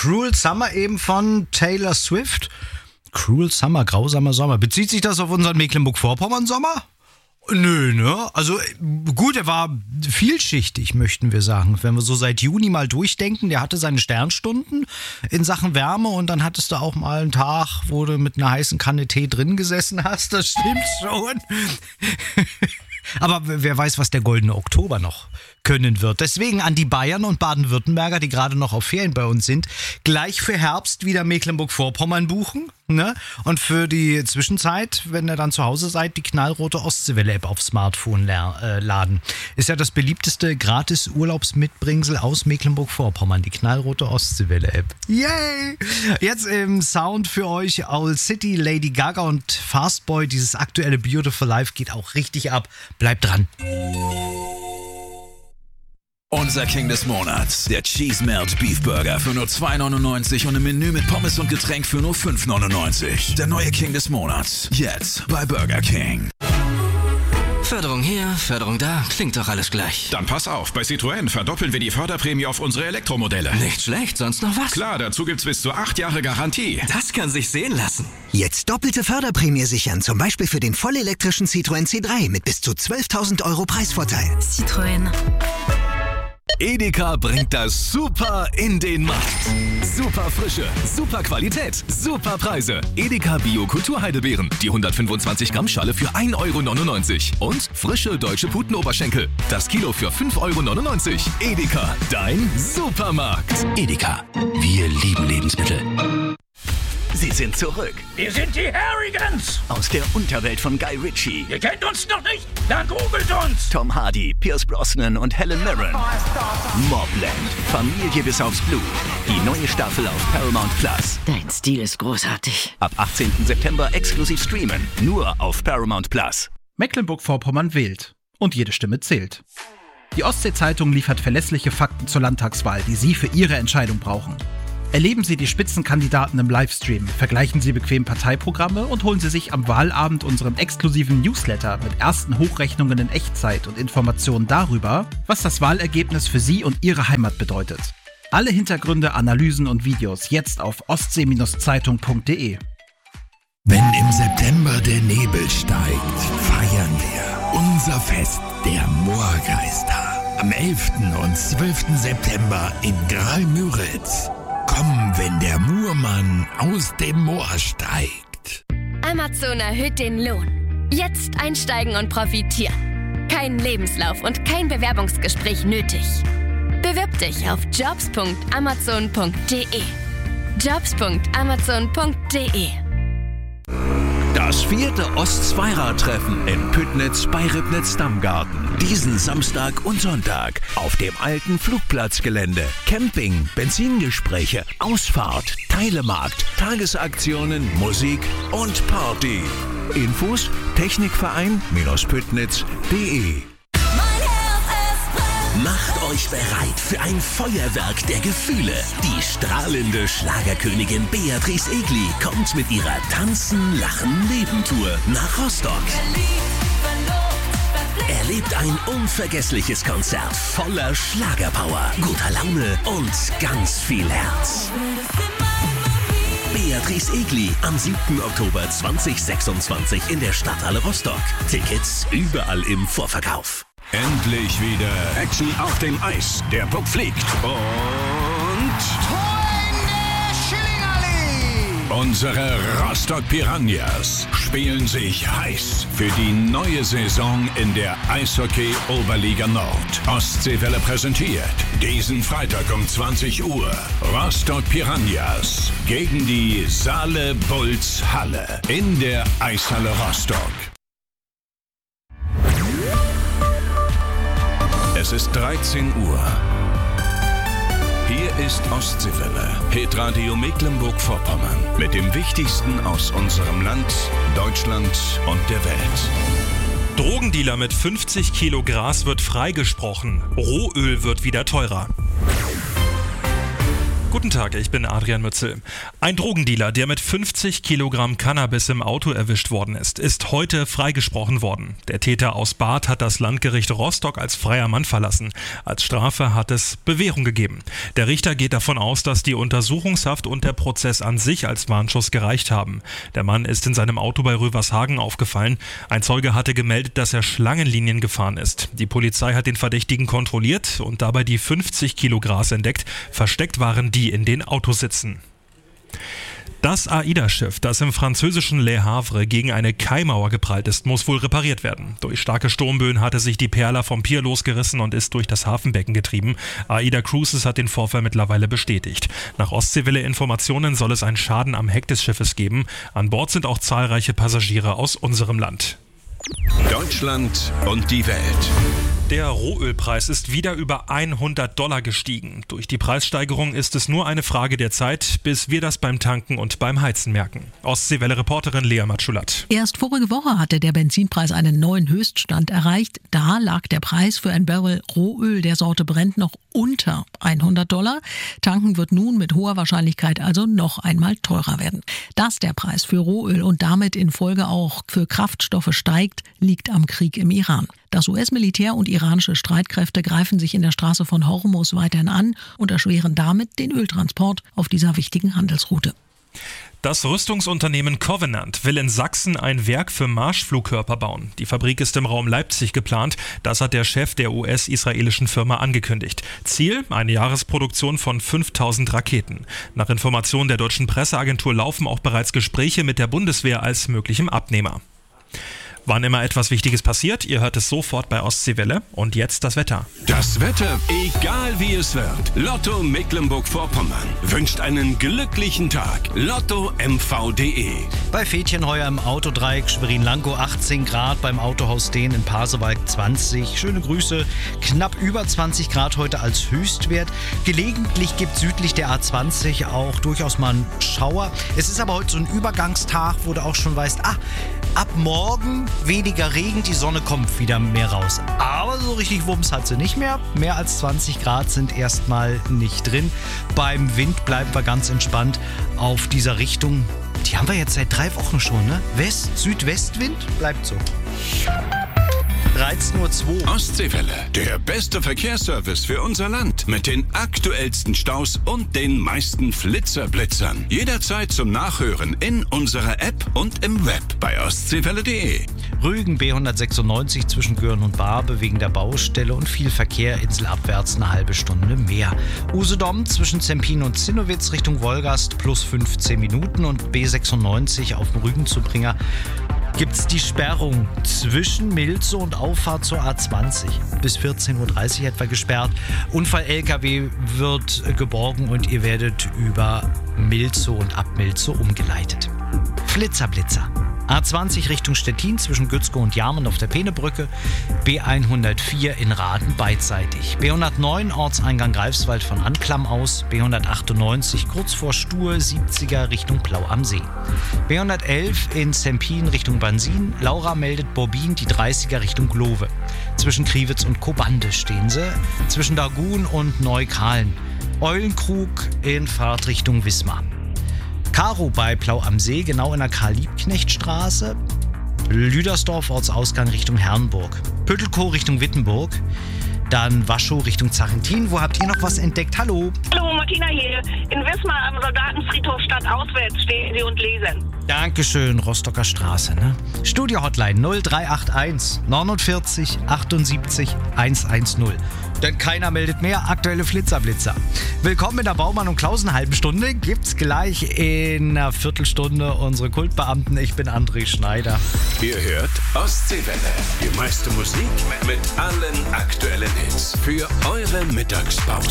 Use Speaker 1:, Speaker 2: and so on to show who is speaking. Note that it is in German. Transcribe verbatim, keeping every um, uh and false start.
Speaker 1: Cruel Summer eben von Taylor Swift. Cruel Summer, grausamer Sommer. Bezieht sich das auf unseren Mecklenburg-Vorpommern-Sommer? Nö, ne? Also gut, er war vielschichtig, möchten wir sagen. Wenn wir so seit Juni mal durchdenken, der hatte seine Sternstunden in Sachen Wärme und dann hattest du auch mal einen Tag, wo du mit einer heißen Kanne Tee drin gesessen hast. Das stimmt schon. Aber wer weiß, was der goldene Oktober noch können wird. Deswegen an die Bayern und Baden-Württemberger, die gerade noch auf Ferien bei uns sind, gleich für Herbst wieder Mecklenburg-Vorpommern buchen. Ne? Und für die Zwischenzeit, wenn ihr dann zu Hause seid, die knallrote Ostseewelle-App aufs Smartphone la- äh, laden. Ist ja das beliebteste Gratis-Urlaubsmitbringsel aus Mecklenburg-Vorpommern, die knallrote Ostseewelle-App. Yay! Jetzt im Sound für euch Owl City, Lady Gaga und Fastboy. Dieses aktuelle Beautiful Life geht auch richtig ab. Bleibt dran.
Speaker 2: Unser King des Monats, der Cheese Melt Beef Burger für nur zwei neunundneunzig und ein Menü mit Pommes und Getränk für nur fünf neunundneunzig. Der neue King des Monats, jetzt bei Burger King.
Speaker 3: Förderung hier, Förderung da, klingt doch alles gleich.
Speaker 4: Dann pass auf, bei Citroën verdoppeln wir die Förderprämie auf unsere Elektromodelle.
Speaker 3: Nicht schlecht, sonst noch was?
Speaker 4: Klar, dazu gibt's bis zu acht Jahre Garantie.
Speaker 3: Das kann sich sehen lassen.
Speaker 5: Jetzt doppelte Förderprämie sichern, zum Beispiel für den vollelektrischen Citroën C drei mit bis zu zwölftausend Euro Preisvorteil.
Speaker 6: Citroën.
Speaker 2: Edeka bringt das Super in den Markt. Super Frische, super Qualität, super Preise. Edeka Bio Kulturheidelbeeren, die hundertfünfundzwanzig Gramm Schale für ein Euro neunundneunzig. Und frische deutsche Putenoberschenkel, das Kilo für fünf Euro neunundneunzig. Edeka, dein Supermarkt.
Speaker 3: Edeka, wir lieben Lebensmittel.
Speaker 7: Sie sind zurück.
Speaker 8: Wir sind die Harrigans.
Speaker 7: Aus der Unterwelt von Guy Ritchie.
Speaker 8: Ihr kennt uns noch nicht? Dann googelt uns.
Speaker 7: Tom Hardy, Pierce Brosnan und Helen Mirren. Mobland. Familie bis aufs Blut. Die neue Staffel auf Paramount Plus.
Speaker 6: Dein Stil ist großartig.
Speaker 7: Ab achtzehnten September exklusiv streamen. Nur auf Paramount Plus.
Speaker 9: Mecklenburg-Vorpommern wählt. Und jede Stimme zählt. Die Ostsee-Zeitung liefert verlässliche Fakten zur Landtagswahl, die Sie für Ihre Entscheidung brauchen. Erleben Sie die Spitzenkandidaten im Livestream, vergleichen Sie bequem Parteiprogramme und holen Sie sich am Wahlabend unseren exklusiven Newsletter mit ersten Hochrechnungen in Echtzeit und Informationen darüber, was das Wahlergebnis für Sie und Ihre Heimat bedeutet. Alle Hintergründe, Analysen und Videos jetzt auf ostsee Zeitung punkt de.
Speaker 10: Wenn im September der Nebel steigt, feiern wir unser Fest der Moorgeister. Am elften und zwölften September in Graal-Müritz. Komm, wenn der Murmann aus dem Moor steigt.
Speaker 11: Amazon erhöht den Lohn. Jetzt einsteigen und profitieren. Kein Lebenslauf und kein Bewerbungsgespräch nötig. Bewirb dich auf jobs punkt amazon punkt de. jobs punkt amazon punkt de.
Speaker 2: Das vierte Ost-Zweirad-Treffen in Püttnitz bei Ribnitz-Dammgarten. Diesen Samstag und Sonntag auf dem alten Flugplatzgelände. Camping, Benzingespräche, Ausfahrt, Teilemarkt, Tagesaktionen, Musik und Party. Infos technikverein-püttnitz punkt de.
Speaker 12: Macht euch bereit für ein Feuerwerk der Gefühle. Die strahlende Schlagerkönigin Beatrice Egli kommt mit ihrer Tanzen, Lachen, Leben-Tour nach Rostock. Erlebt ein unvergessliches Konzert voller Schlagerpower, guter Laune und ganz viel Herz. Beatrice Egli am siebten Oktober zweitausendsechsundzwanzig in der Stadthalle Rostock. Tickets überall im Vorverkauf.
Speaker 4: Endlich wieder Action auf dem Eis. Der Puck fliegt. Und unsere Rostock Piranhas spielen sich heiß für die neue Saison in der Eishockey-Oberliga Nord. Ostseewelle präsentiert diesen Freitag um zwanzig Uhr Rostock Piranhas gegen die Saale Bulls Halle in der Eishalle Rostock. Es ist dreizehn Uhr. Hier ist Ostseewelle, Hitradio Mecklenburg-Vorpommern. Mit dem Wichtigsten aus unserem Land, Deutschland und der Welt.
Speaker 13: Drogendealer mit fünfzig Kilo Gras wird freigesprochen. Rohöl wird wieder teurer. Guten Guten Tag, ich bin Adrian Mützel. Ein Drogendealer, der mit fünfzig Kilogramm Cannabis im Auto erwischt worden ist, ist heute freigesprochen worden. Der Täter aus Barth hat das Landgericht Rostock als freier Mann verlassen. Als Strafe hat es Bewährung gegeben. Der Richter geht davon aus, dass die Untersuchungshaft und der Prozess an sich als Warnschuss gereicht haben. Der Mann ist in seinem Auto bei Rövershagen aufgefallen. Ein Zeuge hatte gemeldet, dass er Schlangenlinien gefahren ist. Die Polizei hat den Verdächtigen kontrolliert und dabei die fünfzig Kilo Gras entdeckt. Versteckt waren die in den Autositzen. Das AIDA-Schiff, das im französischen Le Havre gegen eine Kaimauer geprallt ist, muss wohl repariert werden. Durch starke Sturmböen hatte sich die Perla vom Pier losgerissen und ist durch das Hafenbecken getrieben. AIDA Cruises hat den Vorfall mittlerweile bestätigt. Nach Ostseewelle-Informationen soll es einen Schaden am Heck des Schiffes geben. An Bord sind auch zahlreiche Passagiere aus unserem Land.
Speaker 4: Deutschland und die Welt.
Speaker 13: Der Rohölpreis ist wieder über hundert Dollar gestiegen. Durch die Preissteigerung ist es nur eine Frage der Zeit, bis wir das beim Tanken und beim Heizen merken. Ostseewelle-Reporterin Lea Matschulat.
Speaker 14: Erst vorige Woche hatte der Benzinpreis einen neuen Höchststand erreicht. Da lag der Preis für ein Barrel Rohöl der Sorte Brent noch unter hundert Dollar. Tanken wird nun mit hoher Wahrscheinlichkeit also noch einmal teurer werden. Dass der Preis für Rohöl und damit in Folge auch für Kraftstoffe steigt, liegt am Krieg im Iran. Das U S-Militär und iranische Streitkräfte greifen sich in der Straße von Hormuz weiterhin an und erschweren damit den Öltransport auf dieser wichtigen Handelsroute.
Speaker 13: Das Rüstungsunternehmen Covenant will in Sachsen ein Werk für Marschflugkörper bauen. Die Fabrik ist im Raum Leipzig geplant. Das hat der Chef der U S-israelischen Firma angekündigt. Ziel: eine Jahresproduktion von fünftausend Raketen. Nach Informationen der deutschen Presseagentur laufen auch bereits Gespräche mit der Bundeswehr als möglichem Abnehmer. Wann immer etwas Wichtiges passiert, ihr hört es sofort bei Ostseewelle. Und jetzt das Wetter.
Speaker 4: Das Wetter, egal wie es wird. Lotto Mecklenburg-Vorpommern wünscht einen glücklichen Tag. Lotto M V punkt de.
Speaker 1: Bei Fädchenheuer im Autodreieck Schwerin-Lankow achtzehn Grad, beim Autohaus Dehn in Pasewalk zwanzig. Schöne Grüße. Knapp über zwanzig Grad heute als Höchstwert. Gelegentlich gibt südlich der A zwanzig auch durchaus mal einen Schauer. Es ist aber heute so ein Übergangstag, wo du auch schon weißt, ah, ab morgen weniger Regen, die Sonne kommt wieder mehr raus. Aber so richtig Wumms hat sie nicht mehr. Mehr als zwanzig Grad sind erstmal nicht drin. Beim Wind bleiben wir ganz entspannt auf dieser Richtung. Die haben wir jetzt seit drei Wochen schon, ne? West-, Südwestwind bleibt so. dreizehn Uhr zwei.
Speaker 4: Ostseewelle, der beste Verkehrsservice für unser Land. Mit den aktuellsten Staus und den meisten Flitzerblitzern. Jederzeit zum Nachhören in unserer App und im Web bei ostseewelle punkt de.
Speaker 1: Rügen B hundertsechsundneunzig zwischen Göhren und Barbe wegen der Baustelle und viel Verkehr inselabwärts eine halbe Stunde mehr. Usedom zwischen Zempin und Zinnowitz Richtung Wolgast plus fünfzehn Minuten und B sechsundneunzig auf dem Rügenzubringer gibt's die Sperrung zwischen Milzow und Auffahrt zur A zwanzig. Bis vierzehn Uhr dreißig etwa gesperrt. Unfall-L K W wird geborgen und ihr werdet über Milzow und ab Milzow umgeleitet. Flitzerblitzer. A zwanzig Richtung Stettin zwischen Gützkow und Jarmen auf der Peenebrücke. B hundertvier in Raden beidseitig. B hundertneun Ortseingang Greifswald von Anklam aus. B hundertachtundneunzig kurz vor Stur siebziger Richtung Plau am See. B hundertelf in Zempin Richtung Bansin. Laura meldet Bobbin die dreißiger Richtung Glowe. Zwischen Kriwitz und Kobande stehen sie. Zwischen Dagun und Neukahlen. Eulenkrug in Fahrtrichtung Wismar. Karo bei Plau am See, genau in der Karl-Liebknecht-Straße. Lüdersdorf, Ortsausgang Richtung Herrenburg. Pöttelkow Richtung Wittenburg. Dann Waschow Richtung Zarentin. Wo habt ihr noch was entdeckt? Hallo.
Speaker 15: Hallo, Martina hier. In Wismar am Soldatenfriedhof stadtauswärts stehen Sie und lesen.
Speaker 1: Dankeschön, Rostocker Straße, ne? Studio-Hotline null drei acht eins neunundvierzig achtundsiebzig hundertzehn. Denn keiner meldet mehr. Aktuelle Flitzerblitzer. Willkommen in der Baumann und Klausen halben Stunde. Gibt's gleich in einer Viertelstunde unsere Kultbeamten. Ich bin André Schneider.
Speaker 4: Ihr hört Ostseewelle. Die meiste Musik mit allen aktuellen Hits für eure Mittagspause.